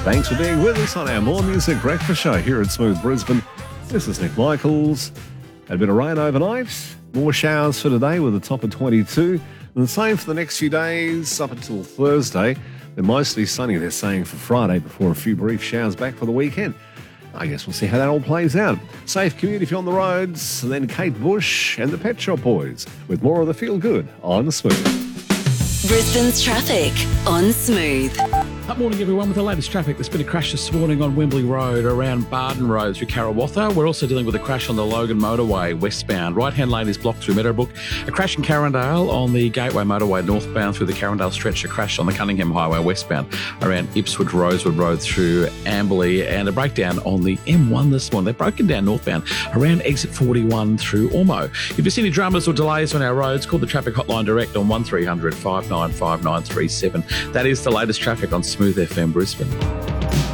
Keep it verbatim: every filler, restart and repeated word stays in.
Thanks for being with us on our More Music Breakfast Show here at Smooth Brisbane. This is Nick Michaels. Had a bit of rain overnight. More showers for today with a top of twenty-two. And the same for the next few days up until Thursday. They're mostly sunny, they're saying, for Friday before a few brief showers back for the weekend. I guess we'll see how that all plays out. Safe commute if you're on the roads. And then Kate Bush and the Pet Shop Boys with more of the Feel Good on Smooth. Brisbane's traffic on Smooth. Good morning, everyone. With the latest traffic, there's been a crash this morning on Wembley Road around Barden Road through Karawatha. We're also dealing with a crash on the Logan Motorway westbound. Right-hand lane is blocked through Meadowbrook. A crash in Carindale on the Gateway Motorway northbound through the Carindale stretch. A crash on the Cunningham Highway westbound around Ipswich Rosewood Road through Amberley. And a breakdown on the M one this morning. They've broken down northbound around exit forty-one through Ormo. If you see any dramas or delays on our roads, call the traffic hotline direct on one three hundred five nine five nine three seven. That is the latest traffic on Smooth F M Brisbane.